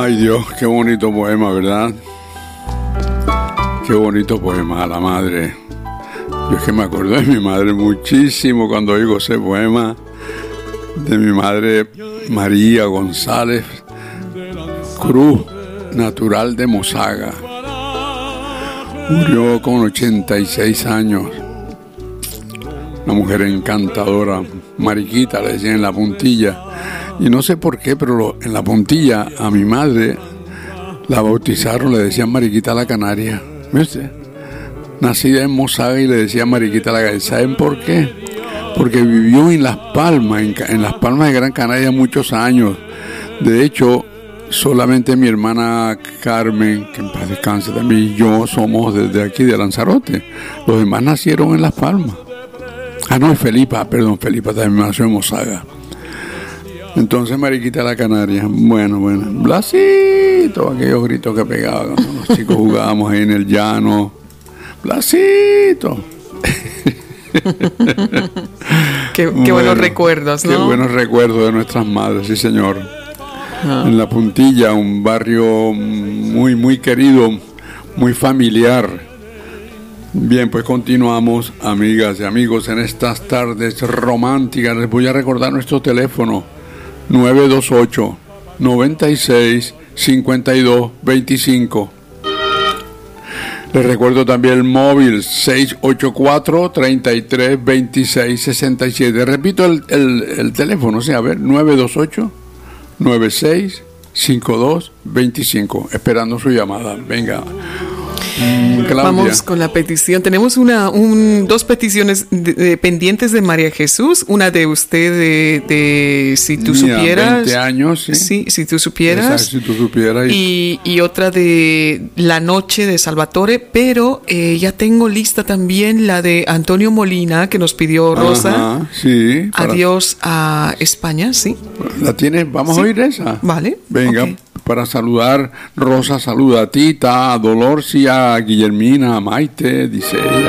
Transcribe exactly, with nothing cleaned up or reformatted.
Ay Dios, qué bonito poema, ¿verdad? Qué bonito poema, a la madre. Yo es que me acuerdo de mi madre muchísimo cuando oigo ese poema de mi madre María González Cruz, natural de Mozaga. Murió con ochenta y seis años. Una mujer encantadora, Mariquita, le decían en la puntilla. Y no sé por qué, pero lo, en la puntilla a mi madre la bautizaron, le decían Mariquita la Canaria. ¿Viste? Nacida en Mozaga y le decían Mariquita la Canaria. ¿Saben por qué? Porque vivió en Las Palmas, en, en Las Palmas de Gran Canaria muchos años. De hecho, solamente mi hermana Carmen, que en paz descanse también, y yo somos desde aquí, de Lanzarote. Los demás nacieron en Las Palmas. Ah, no, Felipa, perdón, Felipa también nació en Mozaga. Entonces, Mariquita la Canaria. Bueno, bueno. Blasito, aquellos gritos que pegaba cuando los chicos jugábamos ahí en el llano. Blasito. qué, bueno, qué buenos recuerdos, ¿no? Qué buenos recuerdos de nuestras madres, sí, señor. Ah. En La Puntilla, un barrio muy, muy querido, muy familiar. Bien, pues continuamos, amigas y amigos, en estas tardes románticas. Les voy a recordar nuestro teléfono: nueve dos ocho, noventa y seis, cincuenta y dos, veinticinco. Les recuerdo también el móvil seis ocho cuatro, treinta y tres, veintiséis, sesenta y siete. Repito el, el, el teléfono, o sea, a ver, nueve dos ocho, noventa y seis, cincuenta y dos, veinticinco. Esperando su llamada. Venga. Claudia. Vamos con la petición. Tenemos una, un, dos peticiones de, de, pendientes de María Jesús. Una de usted de, de si tú Mira, supieras. veinte años, sí. Sí, si tú supieras. Exacto, si tú supieras. Y, y otra de La Noche de Salvatore. Pero eh, ya tengo lista también la de Antonio Molina, que nos pidió Rosa. Ajá, sí. Para... Adiós a España, sí. ¿La tienes? ¿Vamos sí. a oír esa? Vale. Venga. Okay. Para saludar, Rosa saluda a Tita, a Dolores y a Guillermina, a Maite, dice ella.